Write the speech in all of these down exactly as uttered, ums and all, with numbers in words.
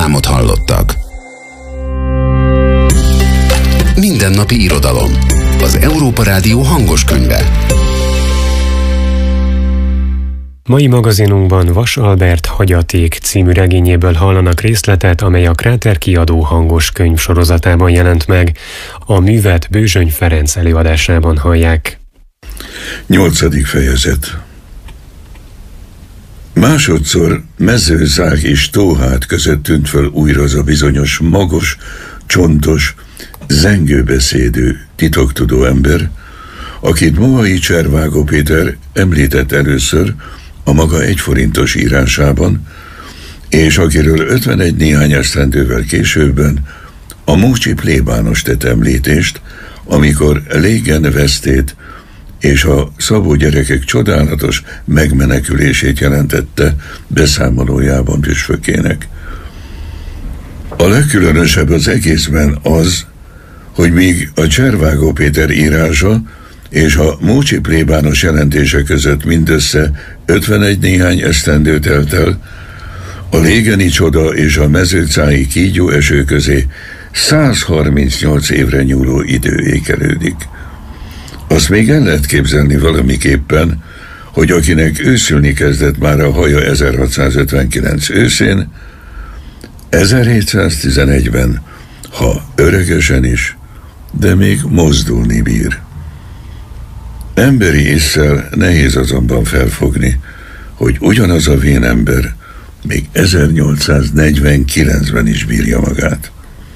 reklámot hallottak. Mindennapi irodalom. Az Európa Rádió hangos könyve. Mai magazinunkban Vas Albert Hagyaték című regényéből hallanak részletet, amely a Kráter kiadó hangos könyv sorozatában jelent meg. A művet Bőzsöny Ferenc előadásában hallják. Nyolcadik fejezet. Másodszor Mezőzák és Tóhát között tűnt föl újra az a bizonyos magos, csontos, zengőbeszédő, titoktudó ember, akit Moai Cservágó Péter említett először a maga egyforintos írásában, és akiről ötvenegy néhány esztendővel későbben a Mócsi plébános tett említést, amikor Légen vesztét és a Szabó gyerekek csodálatos megmenekülését jelentette beszámolójában püspökének. A legkülönösebb az egészben az, hogy míg a Cservágó Péter írása és a Mócsi plébános jelentése között mindössze ötvenegy néhány esztendő telt el, a légeni csoda és a mezőcái kígyó eső közé száz harmincnyolc évre nyúló idő ékelődik. Azt még el lehet képzelni valamiképpen, hogy akinek őszülni kezdett már a haja ezerhatszázötvenkilenc őszén, ezerhétszáztizenegyben, ha öregesen is, de még mozdulni bír. Emberi ésszel nehéz azonban felfogni, hogy ugyanaz a vén ember még ezernyolcszáznegyvenkilencben is bírja magát.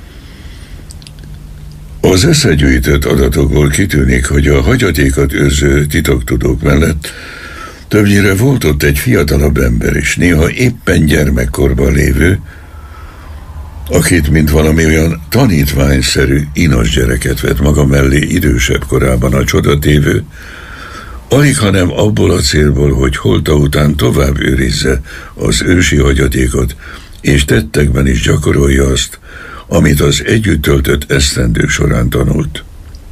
Az összegyűjtött adatokból kitűnik, hogy a hagyatékat őrző titoktudók mellett többnyire volt ott egy fiatalabb ember is, néha éppen gyermekkorban lévő, akit, mint valami olyan tanítványszerű inos gyereket vett maga mellé idősebb korában a csodatévő, alig hanem abból a célból, hogy holta után tovább őrizze az ősi hagyatékot, és tettekben is gyakorolja azt, amit az együtt töltött esztendők során tanult.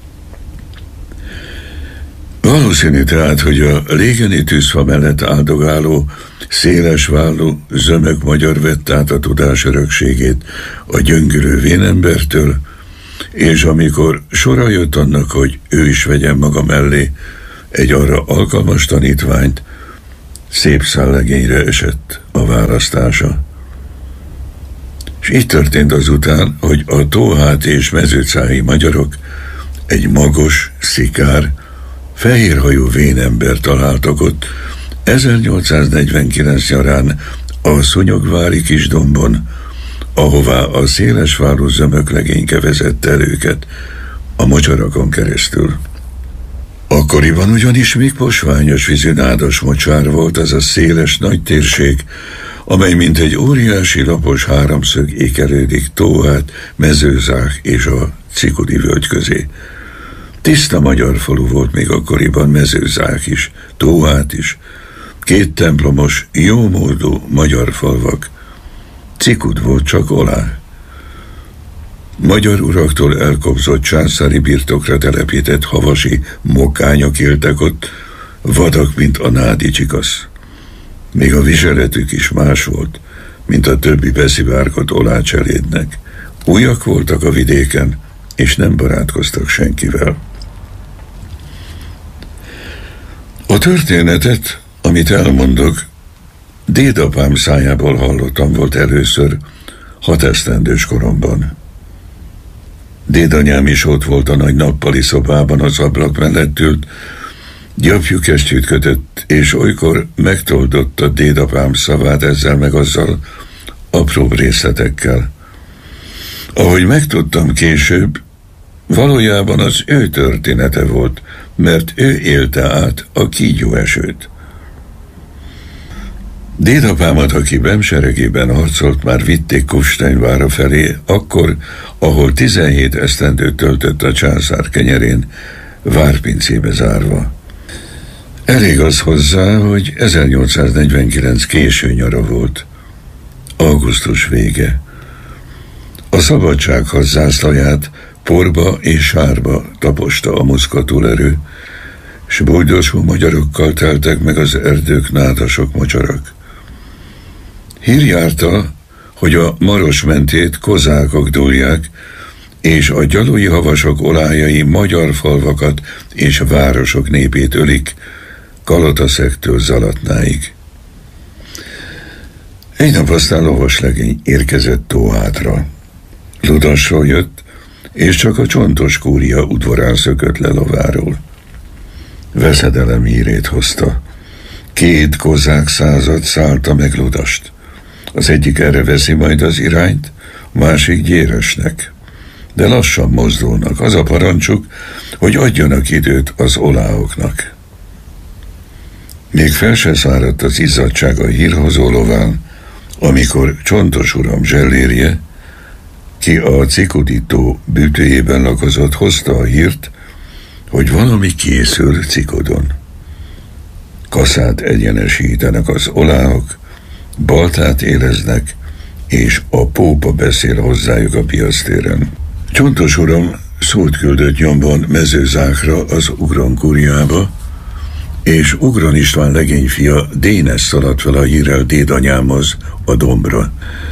Valószínű tehát, hogy a légeni tűzfa mellett áldogáló, szélesvállú, zömök magyar vett át a tudás örökségét a gyöngülő vénembertől, és amikor sora jött annak, hogy ő is vegyen maga mellé egy arra alkalmas tanítványt, szép szállegényre esett a választása. És így történt azután, hogy a tóhát és mezőcái magyarok egy magos, szikár, fehérhajú vénember találtak ott ezernyolcszáznegyvenkilenc nyarán a Szúnyogvári Kisdombon, ahová a szélesvállú zömöklegényke vezette el őket a mocsarakon keresztül. Akkoriban ugyanis még posványos vízű nádas mocsár volt az a széles nagy térség, amely mint egy óriási lapos háromszög ékelődik Tóhát, Mezőzák és a Cikudi völgy közé. Tiszta magyar falu volt még akkoriban Mezőzák is, Tóhát is, két templomos, jómódú magyar falvak. Cikud volt csak olá. Magyar uraktól elkobzott császári birtokra telepített havasi mokányok éltek ott, vadak, mint a nádi csikasz. Még a viseletük is más volt, mint a többi beszivárgott olácselédnek. Újak voltak a vidéken, és nem barátkoztak senkivel. A történetet, amit elmondok, dédapám szájából hallottam volt először hat esztendős koromban. Dédanyám is ott volt a nagy nappali szobában, az ablak mellett ült, gyapjú kesztyűt kötött, és olykor megtoldotta dédapám szavát ezzel meg azzal, apróbb részletekkel. Ahogy megtudtam később, valójában az ő története volt, mert ő élte át a kígyóesőt. Dédapámat, aki bemseregében harcolt, már vitték Kufsteinvára felé, akkor, ahol tizenhét esztendőt töltött a császár kenyerén, várpincébe zárva. Elég az hozzá, hogy ezernyolcszáznegyvenkilenc késő nyara volt, augusztus vége. A szabadságharc zászlaját porba és sárba taposta a muszka túlerő, s bújdosó magyarokkal teltek meg az erdők nádasok mocsarak. Hír járta, hogy a Maros mentét kozákok dúlják, és a gyalui havasok olájai magyar falvakat és városok népét ölik, Kalataszegtől Zalatnáig. Egy nap aztán lovaslegény érkezett Tóhátra. Ludasról jött, és csak a Csontos kúria udvarán szökött le lováról. Veszedelem hírét hozta. Két kozák század szállta meg Ludast. Az egyik erre veszi majd az irányt, a másik Gyéresnek. De lassan mozdulnak, az a parancsuk, hogy adjanak időt az oláoknak. Még fel se száradt az izzadság a hírhozó lován, amikor Csontos uram zsellérje, ki a Cikuditó bűtőjében lakozott, hozta a hírt, hogy valami készül Cikodon. Kaszát egyenesítenek az oláok, baltát éreznek, és a pópa beszél hozzájuk a piasztéren. Csontos uram szót küldött nyomban Mezőzákra, az Ugron kúriába, és Ugron István legényfia Dénes szaladt fel a hírrel dédanyámhoz a dombra.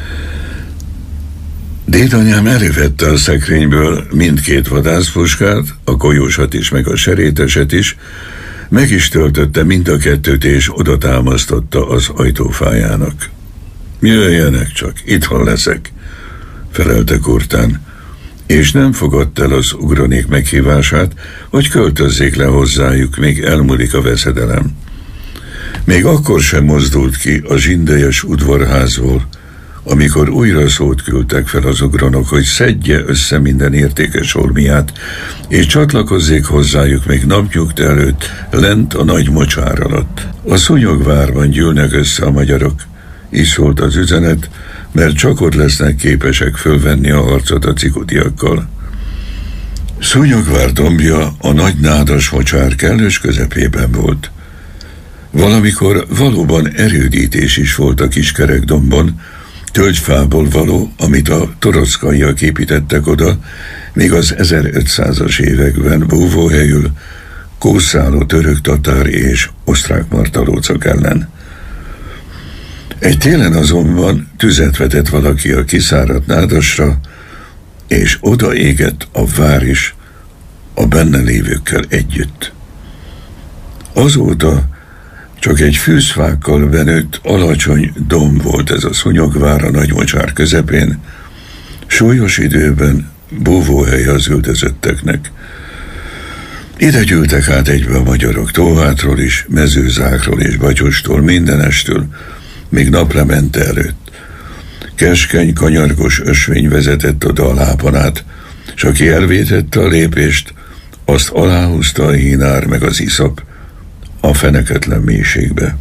Dédanyám elővette a szekrényből mindkét vadászpuskát, a golyósat is, meg a seréteset is, meg is töltötte mind a kettőt, és oda támasztotta az ajtófájának. Jöjjenek csak, itthon leszek, felelte kurtán, és nem fogadta el az ugronék meghívását, hogy költözzék le hozzájuk, még elmúlik a veszedelem. Még akkor sem mozdult ki a zsindejes udvarházból, amikor újra szót küldtek fel az ugronok, hogy szedje össze minden értékes holmiát, és csatlakozzék hozzájuk még napnyugta előtt lent a nagy mocsár alatt. A Szúnyogvárban gyűlnek össze a magyarok, így szólt az üzenet, mert csak ott lesznek képesek fölvenni a harcot a cikudiakkal. Szúnyogvár dombja a nagy nádas mocsár kellős közepében volt. Valamikor valóban erődítés is volt a kiskerek dombon, tölgyfából való, amit a torockaiak építettek oda, még az ezerötszázas években búvóhelyül kószáló török tatár és osztrák martalócok ellen. Egy télen azonban tüzet vetett valaki a kiszáradt nádasra, és oda égett a vár is a benne lévőkkel együtt. Azóta csak egy fűzfákkal benőtt alacsony domb volt ez a Szúnyogvár a nagymocsár közepén, súlyos időben búvóhely az üldözötteknek. Ide gyűltek át egybe a magyarok Tóhátról is, Mezőzákról és Batyostól, mindenestől, még naplemente előtt. Keskeny, kanyargos ösvény vezetett oda a lápon át, s aki elvétette a lépést, azt aláhúzta a hínár meg az iszap a feneketlen mélységbe.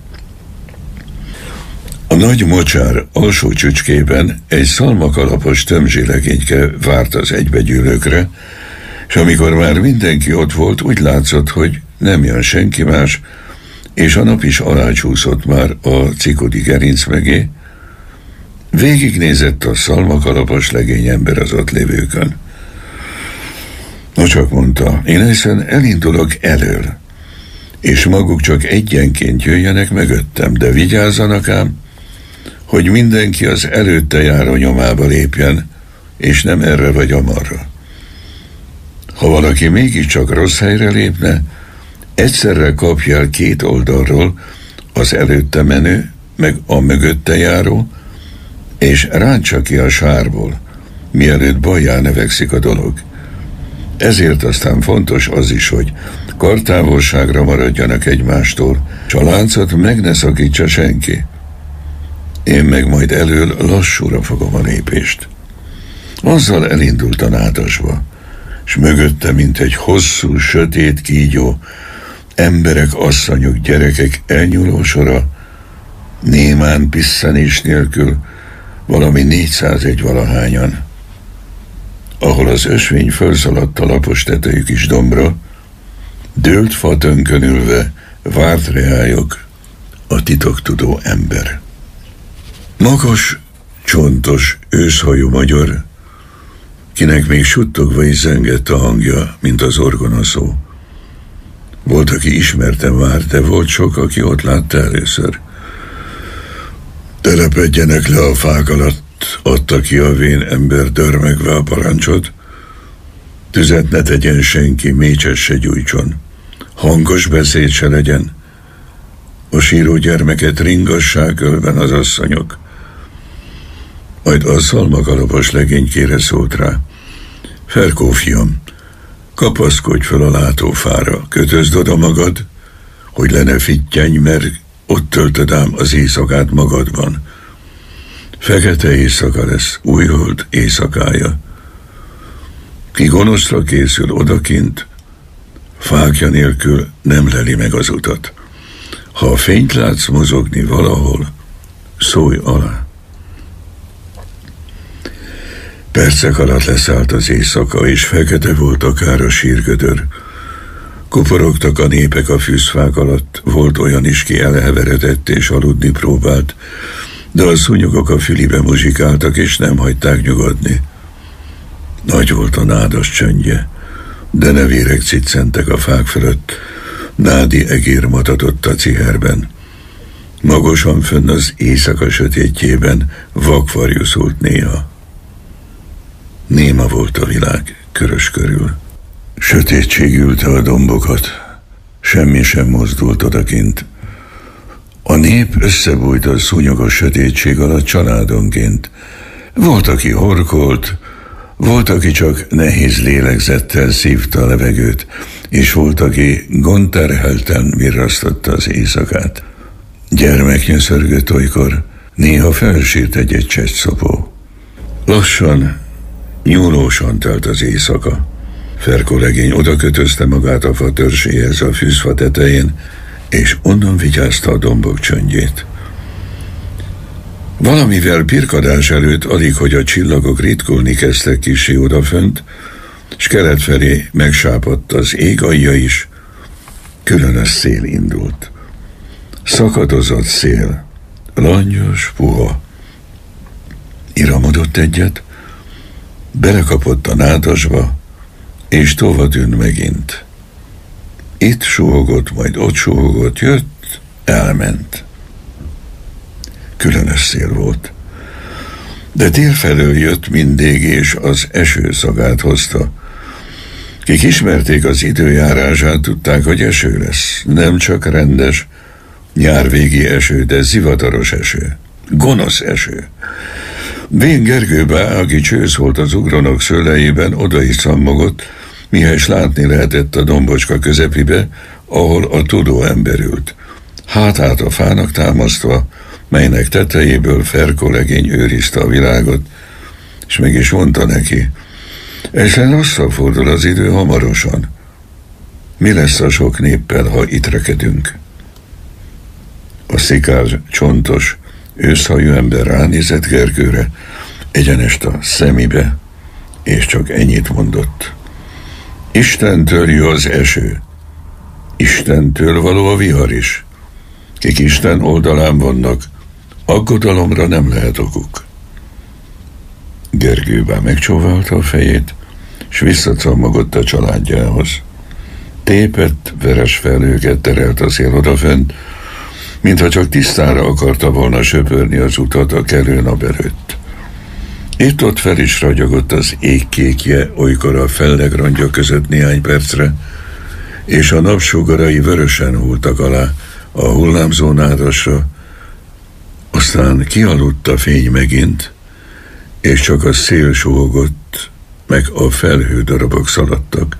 A nagy mocsár alsó csücskében egy szalmakalapos tömzsilegényke várt az egybegyűlőkre, és amikor már mindenki ott volt, úgy látszott, hogy nem jön senki más, és a nap is alácsúszott már a cikodi gerinc mögé, végignézett a szalmakalapos legény ember az ott lévőkön. No csak mondta, én hiszen elindulok elől, és maguk csak egyenként jöjjenek mögöttem, de vigyázzanak ám, hogy mindenki az előtte járó nyomába lépjen, és nem erre vagy amarra. Ha valaki mégiscsak rossz helyre lépne, egyszerre kapja el két oldalról az előtte menő, meg a mögötte járó, és ráncsa ki a sárból, mielőtt bajjá növekszik a dolog. Ezért aztán fontos az is, hogy kartávolságra maradjanak egymástól, s a láncot meg ne szakítsa senki. Én meg majd elől lassúra fogom a lépést. Azzal elindult a nádasba, s mögötte, mint egy hosszú, sötét kígyó, emberek, asszonyok, gyerekek elnyúló sora, némán pisszenés nélkül, valami négyszázegy valahányan. Ahol az ösvény fölszaladt a lapos tetejű kis dombra, dőlt fa tönkönülve várt reályok a titoktudó ember. Magas, csontos, őszhajú magyar, kinek még suttogva is zengett a hangja, mint az orgonaszó. Volt, aki ismerte már, de volt sok, aki ott látta először. Telepedjenek le a fák alatt, Ott adta ki a vén ember dörmögve a parancsot: tüzet ne tegyen senki, mécses se gyújtson, hangos beszéd se legyen, a síró gyermeket ringassák ölben az asszonyok. Majd a szalmagalapos legénykére szólt rá: Ferkó fiam, kapaszkodj fel a látófára, kötözd oda magad, hogy le ne fittyenj, mert ott töltöd ám az éjszakát magadban. Fekete éjszaka lesz, újhold éjszakája. Ki gonoszra készül odakint, fákja nélkül nem leli meg az utat. Ha a fényt látsz mozogni valahol, szólj alá. Percek alatt leszállt az éjszaka, és fekete volt akár a sírgödör. Kuporogtak a népek a fűzfák alatt, volt olyan is, ki elheveredett és aludni próbált, de a szúnyogok a fülibe muzsikáltak, és nem hagyták nyugodni. Nagy volt a nádas csöndje, de nevérek ciccentek a fák fölött, nádi egér matatott a ciherben. Magosan fönn az éjszaka sötétjében vakvarjú szólt néha. Néma volt a világ körös körül. Sötétség ülte a dombokat, semmi sem mozdult odakint. A nép összebújt a szúnyogos sötétség alatt családonként. Volt, aki horkolt, volt, aki csak nehéz lélegzettel szívta a levegőt, és volt, aki gondterhelten virrasztotta az éjszakát. Gyermek nyöszörgött olykor, néha felsírt egy-egy csecsszopó. Lassan, nyúlósan telt az éjszaka. Ferkó legény odakötözte magát a fa törséhez a fűzfa tetején, és onnan vigyázta a dombok csöndjét. Valamivel pirkadás előtt alig, hogy a csillagok ritkulni kezdtek kissé odafönt, s kelet felé megsápadt az ég alja is, különös szél indult. Szakadozott szél, langyos, puha. Iramodott egyet, belekapott a nádasba, és tova tűnt megint. Itt suhogott, majd ott suhogott, jött, elment. Különös szél volt. De délfelől jött mindig, és az eső szagát hozta. Kik ismerték az időjárását, tudták, hogy eső lesz. Nem csak rendes, nyárvégi eső, de zivataros eső. Gonosz eső. Vén Gergőbe, aki csősz volt az ugronok szőlejében, oda is szammogott, mihelyis látni lehetett a dombocska közepébe, ahol a tudó ember ült. Hátát a fának támasztva, melynek tetejéből Ferkó legény őrizte a világot, és meg is mondta neki: ezen rosszabb fordul az idő hamarosan. Mi lesz a sok néppel, ha itt rekedünk? A szikár, csontos, őszhajú ember ránézett Gergőre, egyenest a szemébe, és csak ennyit mondott: Istentől jön az eső, Istentől való a vihar is. Kik Isten oldalán vannak, aggodalomra nem lehet okuk. Gergőben megcsóválta a fejét, s visszacammogott a családjához. Tépett, veres felhőket terelt a szél odafent, mintha csak tisztára akarta volna söpörni az utat a kelő nap előtt. Itt-ott fel is ragyogott az égkékje, olykor a fellegrongya között néhány percre, és a napsugarai vörösen hulltak alá a hullámzó nádasra, aztán kialudt a fény megint, és csak a szél suhogott, meg a felhődarabok szaladtak.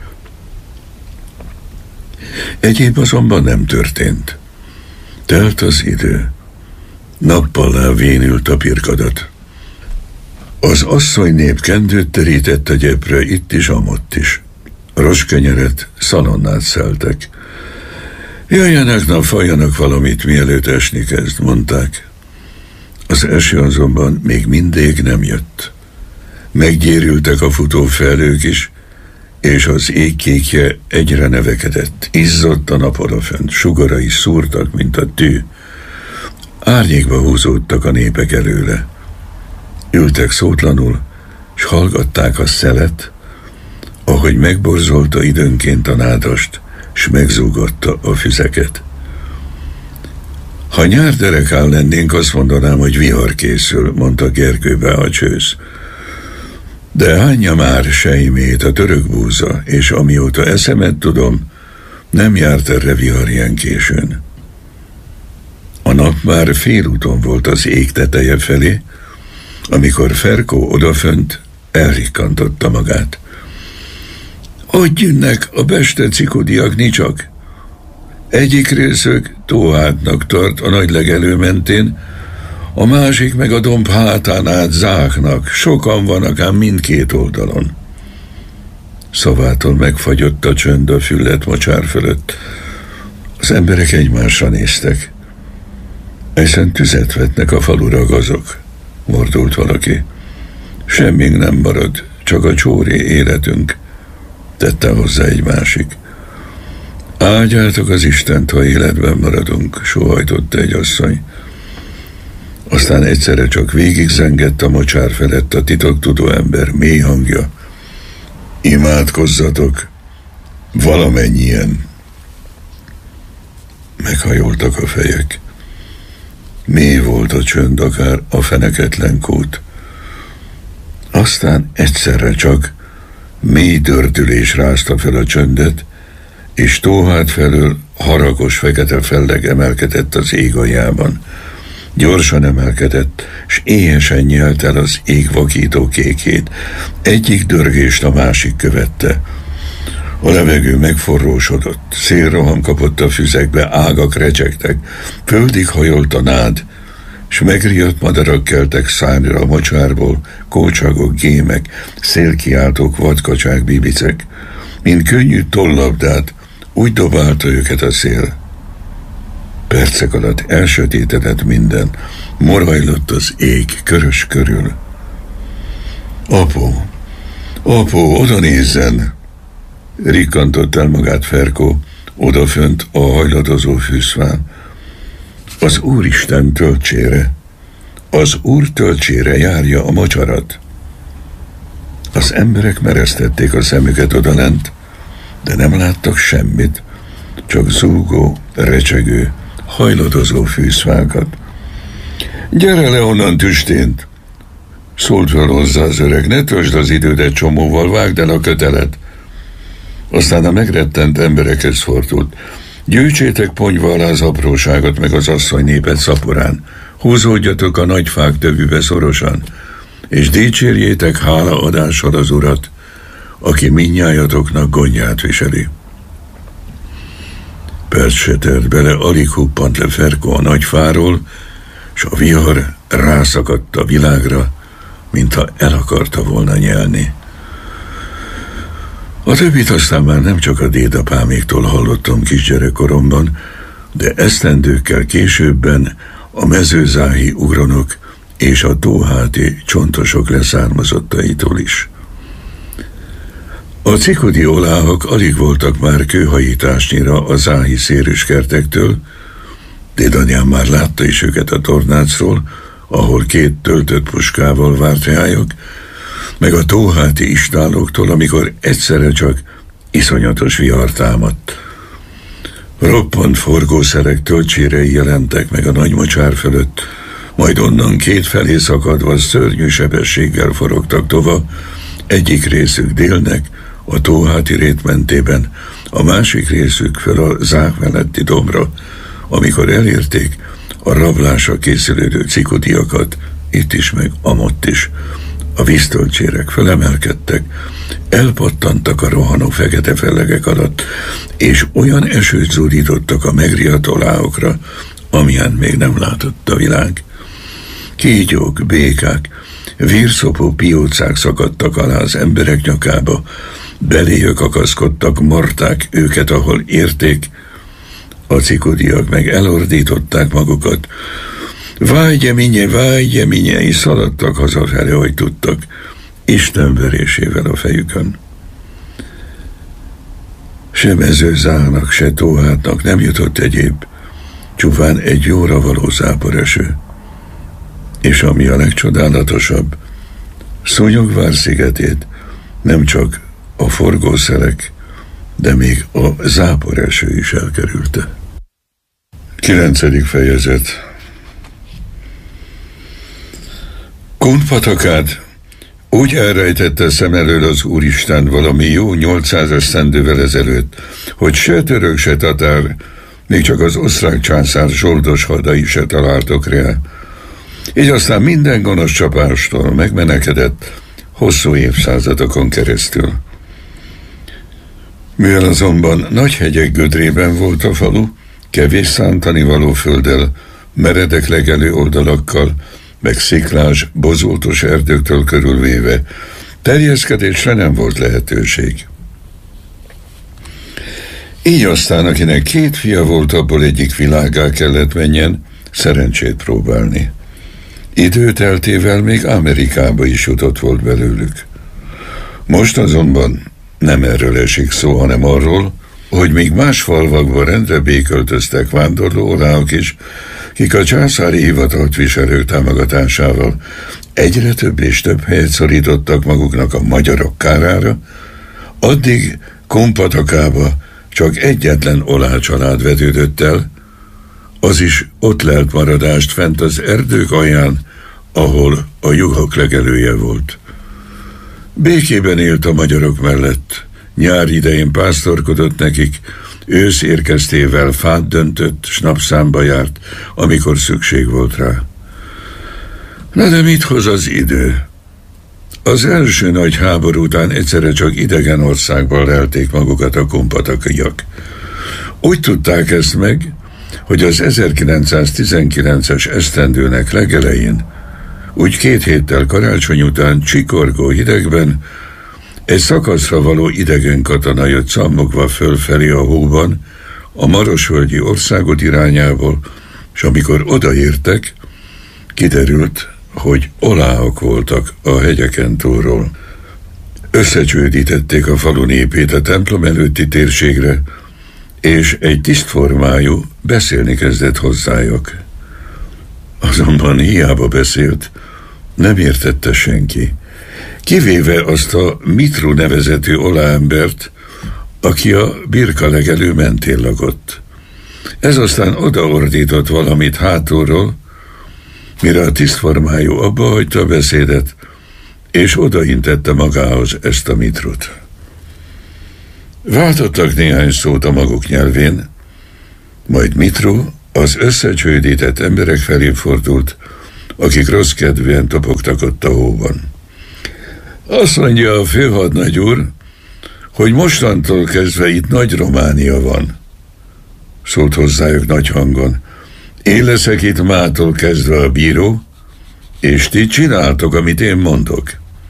Egyéb azonban nem történt. Telt az idő. Nappallá vénült a pirkadat. Az asszonynép kendőt terített a gyepre itt is, amott is. Roskenyeret, szalonnát szeltek. Jöjjenek, na, fajjanak valamit, mielőtt esni kezd, mondták. Az eső azonban még mindig nem jött. Meggyérültek a futó felhők is, és az égkékje egyre nevekedett. Izzott a nap odafönt, sugarai szúrtak, mint a tű. Árnyékba húzódtak a népek előle. Ültek szótlanul, s hallgatták a szelet, ahogy megborzolta időnként a nádast, s megzúgatta a füzeket. Ha nyárderekán lennénk, azt mondanám, hogy vihar készül, mondta Gergőbe a csősz. De hányja már sejmét a török búza, és amióta eszemet tudom, nem járt erre vihar ilyen későn. A nap már félúton volt az ég teteje felé, amikor Ferkó odafönt elrikkantotta magát. Ott jönnek a beste cikodiak nicsak. Egyik részük Tóhátnak tart a nagy legelő mentén, a másik meg a domb hátán át Záknak. Sokan vannak ám mindkét oldalon. Szavától megfagyott a csönd a füllet mocsár fölött. Az emberek egymásra néztek. Egyszer tüzet vetnek a falura gazok, mordult valaki. Semmink nem marad, csak a csóri életünk, tette hozzá egy másik. Áldjátok az Istent, ha életben maradunk, sóhajtotta egy asszony. Aztán egyszerre csak végig zengett a mocsár felett a titoktudó ember mély hangja. Imádkozzatok, valamennyien. Meghajoltak a fejek. Mély volt a csönd, akár a feneketlen kút. Aztán egyszerre csak mély dördülés rázta fel a csöndet, és Tóhát felől haragos fekete felleg emelkedett az ég aljában. Gyorsan emelkedett, s éhesen nyelt el az ég vakító kékét. Egyik dörgést a másik követte. A levegő megforrósodott, szélroham kapott a füzekbe, ágak recsegtek, földig hajolt a nád, s megriadt madarak keltek szárnyra a mocsárból, kócsagok, gémek, szélkiáltók, vadkacsák, bibicek. Mint könnyű tollabdát, úgy dobálta őket a szél. Percek alatt elsötétedett minden, morajlott az ég körös körül. Apó, apó, oda nézzen! Rikkantott el magát Ferkó, odafönt a hajladozó fűszfán. Az Úristen töltsére, az Úr töltsére járja a mocsarat. Az emberek meresztették a szemüket odalent, de nem láttak semmit, csak zúgó, recsegő, hajladozó fűszfákat. Gyere le onnan tüstént! Szólt fel hozzá az öreg, ne töltsd az idődet csomóval, vágd el a kötelet. Aztán a megrettent emberekhez fordult. Gyűjtsétek ponyva alá az apróságot, meg az asszony népet szaporán. Húzódjatok a nagy fák tövűbe szorosan, és dicsérjétek hálaadással az Urat, aki mindnyájatoknak gondját viseli. Perc se telt bele, alig huppant le Ferkó a nagy fáról, s a vihar rászakadt a világra, mintha el akarta volna nyelni. A többit aztán már nem csak a dédapáméktól hallottam kisgyerekkoromban, de esztendőkkel későbben a mezőzáhi ugronok és a tóháti csontosok leszármazottaitól is. A cikodi oláhak alig voltak már kőhajításnyira a záhi szérűskertektől, dédanyám már látta is őket a tornácról, ahol két töltött puskával várt rájuk, meg a tóháti istáloktól, amikor egyszerre csak iszonyatos vihar támadt. Roppant forgószerek töltsérei jelentek meg a nagy mocsár fölött, majd onnan két felé szakadva szörnyű sebességgel forogtak tova, egyik részük délnek, a tóháti rét mentében, a másik részük fel a Zák melletti dombra, amikor elérték a rablásra készülődő cikodiakat, itt is meg amott is. A víztöltsérek felemelkedtek, elpattantak a rohanó fekete fellegek alatt, és olyan esőt zúdítottak a megriadt oláhokra, amilyen még nem látott a világ. Kígyók, békák, vérszopó piócák szakadtak alá az emberek nyakába, beléjük akaszkodtak, marták őket, ahol érték, a cikodiak meg elordították magukat. Vágye minye, vágye minye, és szaladtak hazafele, hogy tudtak, Isten verésével a fejükön. Se mezőzának, se tóhátnak nem jutott egyéb, csupán egy jóra való záporeső. És ami a legcsodálatosabb, Szúnyogvár szigetét nem csak a forgószelek, de még a záporeső is elkerülte. Kilencedik fejezet. Kunpatakát úgy elrejtette szem elől az Úristen valami jó nyolcszáz esztendővel ezelőtt, hogy se török, se tatár, még csak az osztrák császár zsoldos hadai se találtok rá. Így aztán minden gonosz csapástól megmenekedett hosszú évszázadokon keresztül. Mivel azonban nagy hegyek gödrében volt a falu, kevés szántani való földdel, meredek legelő oldalakkal, meg sziklás, bozótos erdőktől körülvéve, terjeszkedésre nem volt lehetőség. Így aztán, akinek két fia volt, abból egyik világgá kellett menjen, szerencsét próbálni. Időteltével még Amerikába is jutott volt belőlük. Most azonban nem erről esik szó, hanem arról, hogy még más falvakban rendre béköltöztek vándorló oláhok is, kik a császári hivatalt viselők támogatásával egyre több és több helyet szorítottak maguknak a magyarok kárára, addig Kunpatakába csak egyetlen oláh család vetődött el, az is ott lelt maradást fent az erdők alján, ahol a juhok legelője volt. Békében élt a magyarok mellett, nyár idején pásztorkodott nekik, ősz érkeztével fát döntött, s napszámba járt, amikor szükség volt rá. Na de mit hoz az idő? Az első nagy háború után egyszerre csak idegen országban lelték magukat a kunpatakiak. Úgy tudták ezt meg, hogy az ezerkilencszáztizenkilences esztendőnek legelején, úgy két héttel karácsony után csikorgó hidegben egy szakaszra való idegen katona jött szammogva fölfelé a hóban, a Marosvölgyi országot irányából, és amikor odaértek, kiderült, hogy oláhok voltak a hegyeken túlról. Összecsődítették a falu népét a templom előtti térségre, és egy tisztformájú beszélni kezdett hozzájuk. Azonban hiába beszélt, nem értette senki, kivéve azt a Mitru nevezetű oláembert, aki a birka legelő mentén lakott. Ez aztán odaordított valamit hátulról, mire a tisztformájú abba hagyta a beszédet, és odaintette magához ezt a Mitrut. Váltottak néhány szót a maguk nyelvén, majd Mitru az összecsődített emberek felé fordult, akik rossz kedvűen topogtak ott a hóban. Azt mondja a főhadnagy úr, hogy mostantól kezdve itt Nagy Románia van, szólt hozzájuk nagy hangon. Én leszek itt mától kezdve a bíró, és ti csináltok, amit én mondok.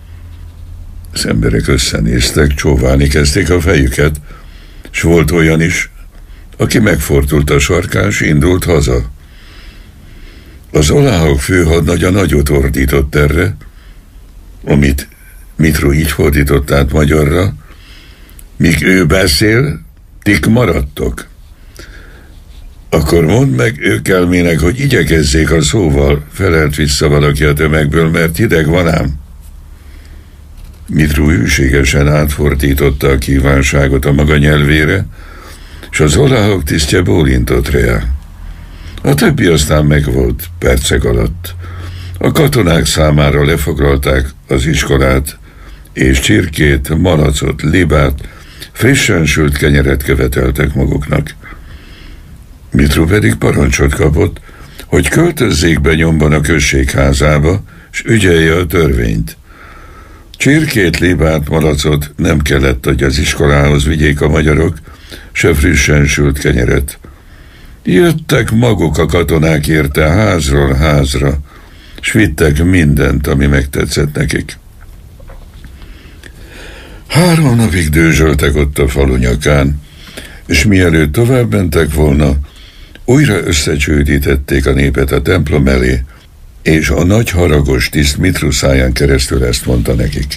Az emberek összenéztek, csóválni kezdték a fejüket, s volt olyan is, aki megfordult a sarkán, s indult haza. Az oláhok főhadnagya nagyot ordított erre, amit Mitru így fordított át magyarra, míg ő beszél, tik maradtok. Akkor mondd meg ők elmének, hogy igyekezzék a szóval, felelt vissza valaki a tömegből, mert hideg van ám. Mitru hűségesen átfordította a kívánságot a maga nyelvére, s az oláhok tisztje bólintott rá. A többi aztán megvolt percek alatt. A katonák számára lefoglalták az iskolát, és csirkét, malacot, libát, frissen sült kenyeret követeltek maguknak. Mitru pedig parancsot kapott, hogy költözzék be nyomban a község házába, s ügyelje a törvényt. Csirkét, libát, malacot nem kellett, hogy az iskolához vigyék a magyarok, se frissen sült kenyeret. Jöttek maguk a katonák érte házról házra, s vittek mindent, ami megtetszett nekik. Három napig dőzsöltek ott a falu nyakán, és mielőtt tovább mentek volna, újra összecsődítették a népet a templom elé, és a nagy haragos tiszt Mitru száján keresztül ezt mondta nekik.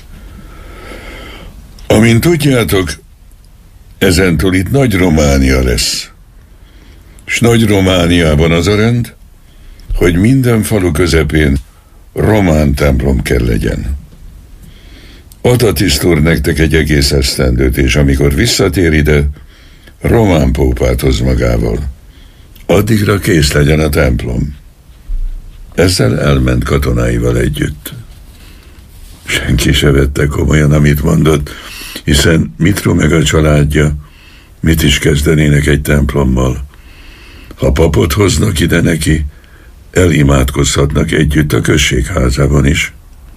Amint tudjátok, ezentúl itt Nagy Románia lesz. S Nagy Romániában az a rend, hogy minden falu közepén román templom kell legyen. Ad a tiszt úr nektek egy egész esztendőt, és amikor visszatér ide, román pópát hoz magával. addigra kész legyen a templom. Ezzel elment katonáival együtt. Senki se vette komolyan, amit mondott, hiszen Mitro meg a családja mit is kezdenének egy templommal. Ha papot hoznak ide neki, elimádkozhatnak együtt a községházában is.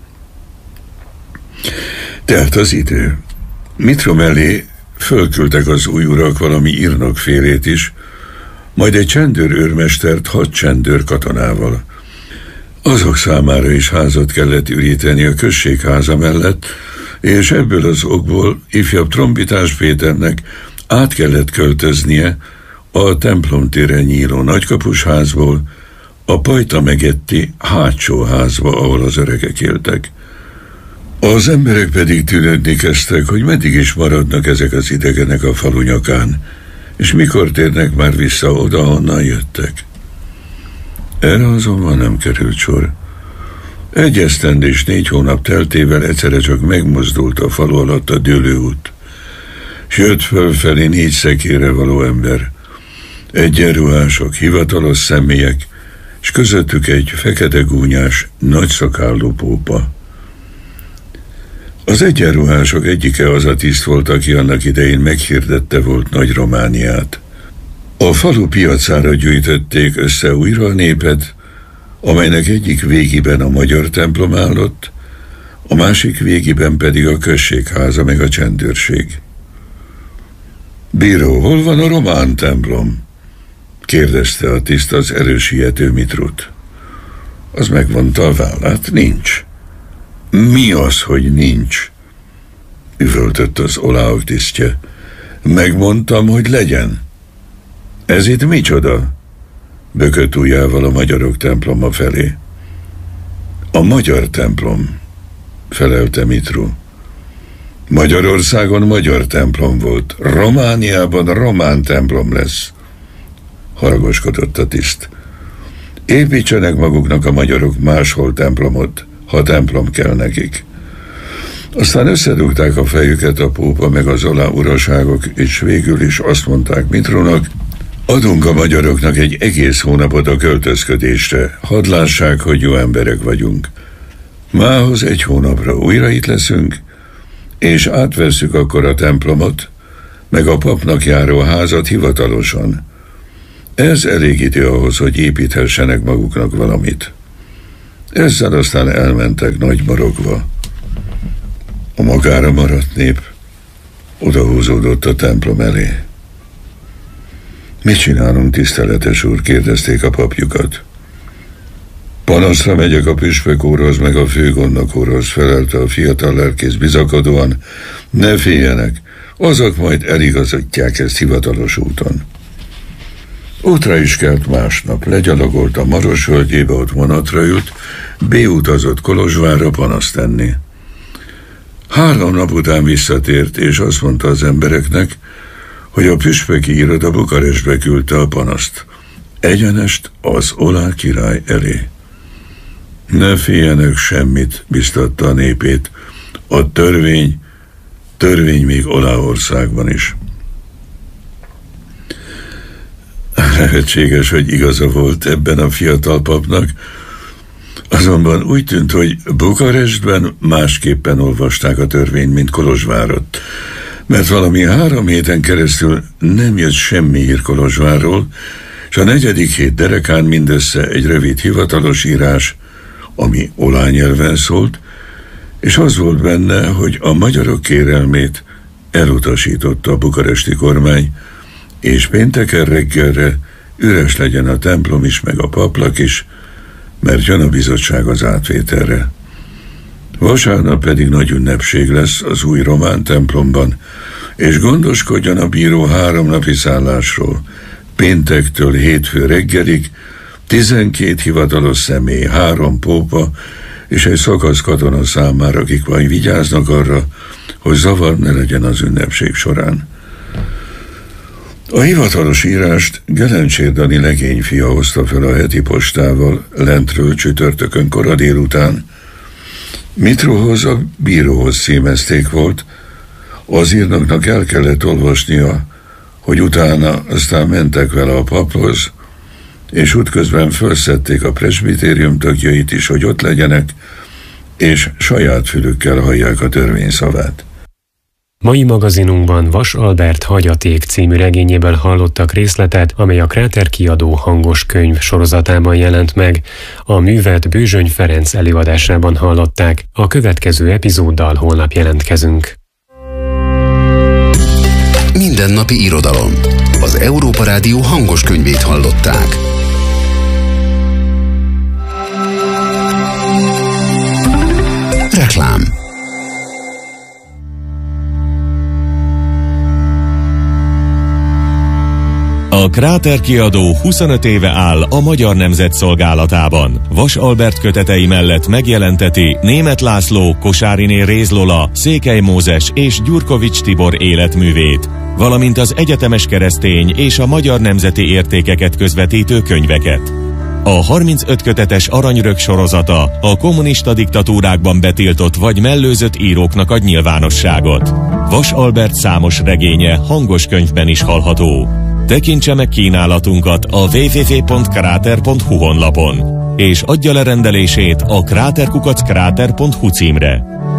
Telt az idő. Mitro mellé fölküldtek az új urak valami írnokfélét is, majd egy csendőrőrmestert hat csendőr katonával. Azok számára is házat kellett üríteni a községháza mellett, és ebből az okból ifjabb Trombitás Péternek át kellett költöznie a templomtéren nyíló nagykapusházból a Pajta Megetti hátsó házba, ahol az öregek éltek. Az emberek pedig tűnődni kezdtek, hogy meddig is maradnak ezek az idegenek a falu nyakán, és mikor térnek már vissza oda, honnan jöttek. Erre azonban nem került sor. Egy esztend és négy hónap teltével egyszerre csak megmozdult a falu alatt a dőlőút, s jött fölfelé négy szekére való ember, egyenruhások, hivatalos személyek, s közöttük egy fekete gúnyás, nagyszakállú pópa. Az egyenruhások egyike az a tiszt volt, aki annak idején meghirdette volt Nagy Romániát. A falu piacára gyűjtötték össze újra a népet, amelynek egyik végében a magyar templom állott, a másik végében pedig a községháza meg a csendőrség. Bíró, hol van a román templom? Kérdezte a tiszt az erősiető Mitrut. Az megvonta a vállát, nincs. Mi az, hogy nincs? Üvöltött az oláok tisztje. Megmondtam, hogy legyen. Ez itt micsoda? Bökött ujjával a magyarok temploma felé. A magyar templom, felelte Mitru. Magyarországon magyar templom volt, Romániában román templom lesz, haragoskodott a tiszt. Építsenek maguknak a magyarok máshol templomot, ha templom kell nekik. Aztán összedugták a fejüket a pópa meg az olá uraságok, és végül is azt mondták Mitrunak, adunk a magyaroknak egy egész hónapot a költözködésre, hadd lássák, hogy jó emberek vagyunk. Mához egy hónapra újra itt leszünk, és átvesszük akkor a templomot, meg a papnak járó házat hivatalosan. Ez elég idő ahhoz, hogy építhessenek maguknak valamit. Ezzel aztán elmentek nagy morogva. A magára maradt nép odahúzódott a templom elé. Mit csinálunk, tiszteletes úr? Kérdezték a papjukat. Panaszra megyek a püspök úrhoz, meg a főgondnok úrhoz, felelte a fiatal lelkész bizakodóan. Ne féljenek, azok majd eligazítják ezt hivatalos úton. Útra is kelt másnap, legyalogolt a Maros völgyébe, ott vonatra ült, beutazott Kolozsvárra panaszt tenni. Három nap után visszatért, és azt mondta az embereknek, hogy a püspöki iroda Bukarestbe küldte a panaszt, egyenest az olá király elé. Ne féljenek semmit, biztatta a népét, a törvény, törvény még Oláországban is. Lehetséges, hogy igaza volt ebben a fiatal papnak, azonban úgy tűnt, hogy Bukarestben másképpen olvasták a törvényt, mint Kolozsvárot, mert valami három héten keresztül nem jött semmi hír Kolozsvárról, és a negyedik hét derekán mindössze egy rövid hivatalos írás, ami olá nyelven szólt, és az volt benne, hogy a magyarok kérelmét elutasította a bukaresti kormány, és pénteken reggelre üres legyen a templom is, meg a paplak is, mert jön a bizottság az átvételre. Vasárnap pedig nagy ünnepség lesz az új román templomban, és gondoskodjon a bíró három napi szállásról, péntektől hétfő reggelig, tizenkét hivatalos személy, három pópa és egy szakasz katona számára, akik majd vigyáznak arra, hogy zavar ne legyen az ünnepség során. A hivatalos írást Gelencsér Dani legényfia hozta fel a heti postával lentről csütörtökön kora délután. Mitruhoz a bíróhoz címezték volt, az írnoknak el kellett olvasnia, hogy utána aztán mentek vele a paphoz, és útközben felszedték a presbitérium tagjait is, hogy ott legyenek, és saját fülükkel hallják a törvény szavát. Mai magazinunkban Vas Albert Hagyaték című regényéből hallottak részletet, amely a Kráter kiadó hangos könyv sorozatában jelent meg. A művet Bőzsöny Ferenc előadásában hallották. A következő epizóddal holnap jelentkezünk. Mindennapi irodalom. Az Európa Rádió hangos könyvét hallották. Reklám. A Kráter kiadó huszonöt éve áll a Magyar Nemzet szolgálatában. Vas Albert kötetei mellett megjelenteti Németh László, Kosáriné Réz Lola, Székely Mózes és Gyurkovics Tibor életművét, valamint az egyetemes keresztény és a magyar nemzeti értékeket közvetítő könyveket. A harmincöt kötetes Aranyrög sorozata a kommunista diktatúrákban betiltott vagy mellőzött íróknak ad nyilvánosságot. Vas Albert számos regénye hangos könyvben is hallható. Tekintse meg kínálatunkat a double-u double-u double-u pont kráter pont hu honlapon, és adja le rendelését a kráter kukac kráter pont hu címre.